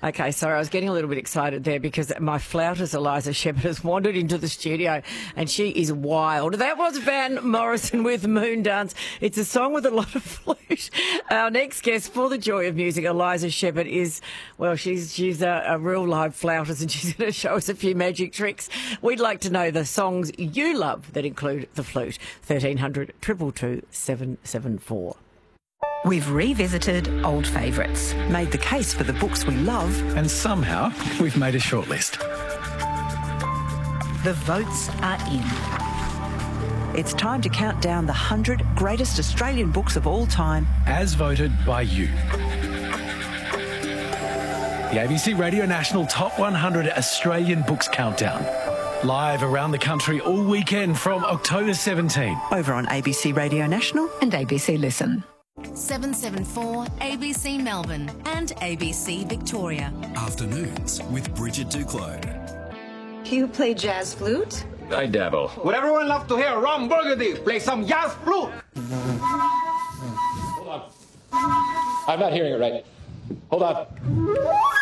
Okay, sorry, I was getting a little bit excited there because my flautist Eliza Shepherd has wandered into the studio and she is wild. That was Van Morrison with Moondance. It's a song with a lot of flute. Our next guest for the Joy of Music, Eliza Shepherd, is, well, she's a real live flautist and she's going to show us a few magic tricks. We'd like to know the songs you love that include the flute. 1300 222 774. We've revisited old favourites, made the case for the books we love, and somehow we've made a shortlist. The votes are in. It's time to count down the 100 greatest Australian books of all time. As voted by you. The ABC Radio National Top 100 Australian Books Countdown. Live around the country all weekend from October 17. Over on ABC Radio National and ABC Listen. 774 ABC Melbourne and ABC Victoria. Afternoons with Bridget Duclos. You play jazz flute? I dabble. Would everyone love to hear Ron Burgundy play some jazz flute? Hold on. I'm not hearing it right. Hold on.